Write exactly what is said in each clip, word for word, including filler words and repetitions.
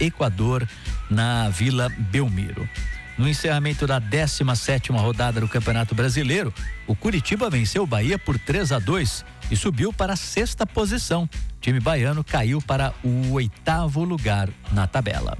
Equador, na Vila Belmiro. No encerramento da décima sétima rodada do Campeonato Brasileiro, o Curitiba venceu o Bahia por três a dois e subiu para a sexta posição. O time baiano caiu para o oitavo lugar na tabela.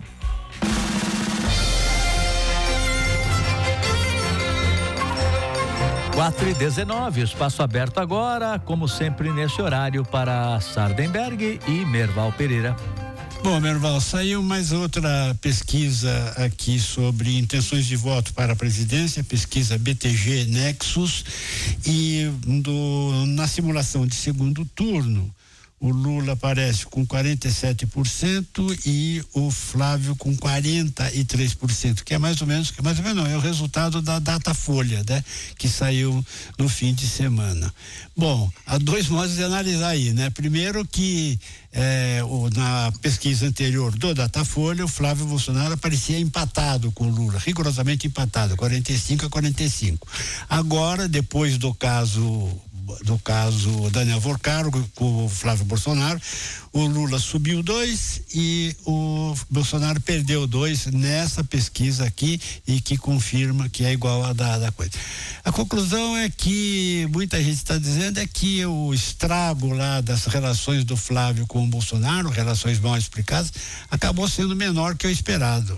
quatro e dezenove, espaço aberto agora, como sempre nesse horário, para Sardenberg e Merval Pereira. Bom, Merval, saiu mais outra pesquisa aqui sobre intenções de voto para a presidência, pesquisa B T G Nexus, e do, na simulação de segundo turno, o Lula aparece com quarenta e sete por cento e o Flávio com quarenta e três por cento, que é mais ou menos, que mais ou menos não, é o resultado da Datafolha, né? Que saiu no fim de semana. Bom, há dois modos de analisar aí, né? Primeiro que é, o, na pesquisa anterior do Datafolha, o Flávio Bolsonaro aparecia empatado com o Lula, rigorosamente empatado, quarenta e cinco a quarenta e cinco. Agora, depois do caso do caso Daniel Vorcaro com o Flávio Bolsonaro, o Lula subiu dois e o Bolsonaro perdeu dois nessa pesquisa aqui, e que confirma que é igual a da, da coisa. A conclusão é que muita gente está dizendo é que o estrago lá das relações do Flávio com o Bolsonaro, relações mal explicadas, acabou sendo menor que o esperado.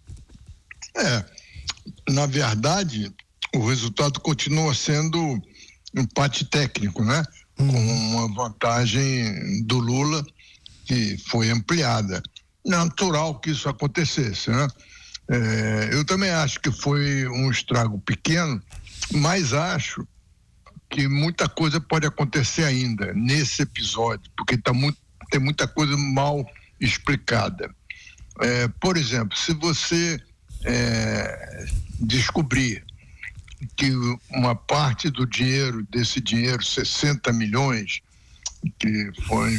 É, na verdade, o resultado continua sendo empate técnico, né? Uhum. Com uma vantagem do Lula que foi ampliada. Natural que isso acontecesse, né? É, eu também acho que foi um estrago pequeno, mas acho que muita coisa pode acontecer ainda nesse episódio, porque tá muito, tem muita coisa mal explicada. É, por exemplo, se você é, descobrir que uma parte do dinheiro, desse dinheiro, sessenta milhões, que foi,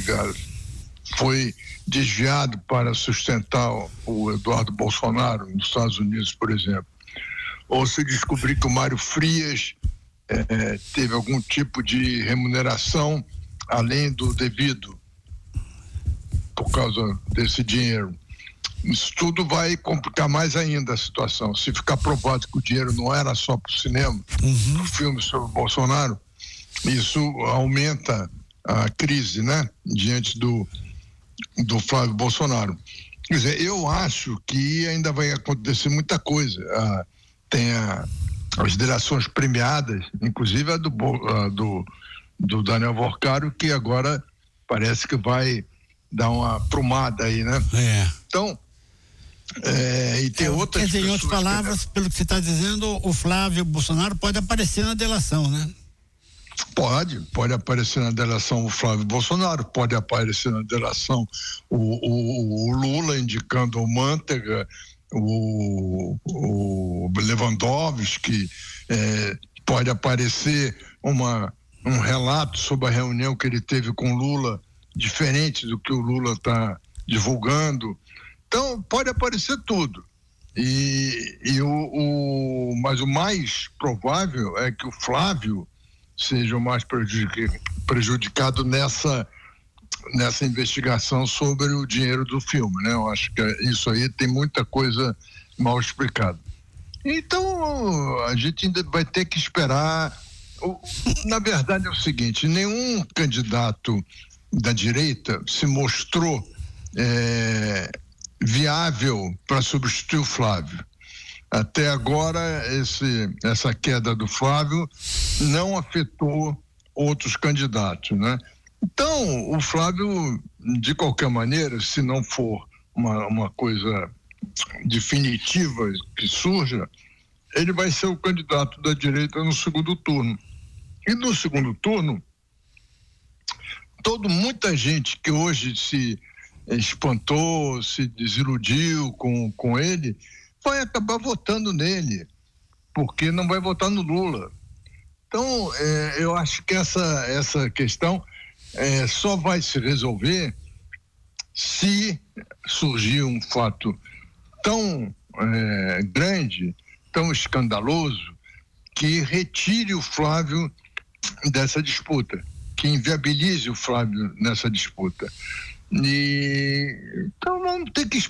foi desviado para sustentar o Eduardo Bolsonaro nos Estados Unidos, por exemplo, ou se descobrir que o Mário Frias eh, teve algum tipo de remuneração além do devido por causa desse dinheiro, isso tudo vai complicar mais ainda a situação. Se ficar provado que o dinheiro não era só para o cinema, uhum. para o filme sobre o Bolsonaro, isso aumenta a crise, né? Diante do, do Flávio Bolsonaro. Quer dizer, eu acho que ainda vai acontecer muita coisa. Ah, tem a, as direções premiadas, inclusive a do, a do, do Daniel Vorcaro, que agora parece que vai dar uma prumada aí, né? É. Então, É, e tem é, outras quer dizer, em outras palavras, que... pelo que você está dizendo, o Flávio Bolsonaro pode aparecer na delação, né? Pode, pode aparecer na delação o Flávio Bolsonaro, pode aparecer na delação o, o, o Lula indicando o Manteiga, o, o Lewandowski, é, pode aparecer uma, um relato sobre a reunião que ele teve com o Lula, diferente do que o Lula está divulgando. Então, pode aparecer tudo. E, e o, o, mas o mais provável é que o Flávio seja o mais prejudicado nessa, nessa investigação sobre o dinheiro do filme, né? Eu acho que isso aí tem muita coisa mal explicada. Então, a gente ainda vai ter que esperar. Na verdade é o seguinte, nenhum candidato da direita se mostrou é, viável para substituir o Flávio. Até agora, esse, essa queda do Flávio não afetou outros candidatos, né? Então, o Flávio, de qualquer maneira, se não for uma, uma coisa definitiva que surja, ele vai ser o candidato da direita no segundo turno. E no segundo turno, todo, muita gente que hoje se espantou, se desiludiu com, com ele, vai acabar votando nele, porque não vai votar no Lula. Então, é, eu acho que essa, essa questão é, só vai se resolver se surgir um fato tão é, grande, tão escandaloso, que retire o Flávio dessa disputa, que inviabilize o Flávio nessa disputa. E, então vamos ter que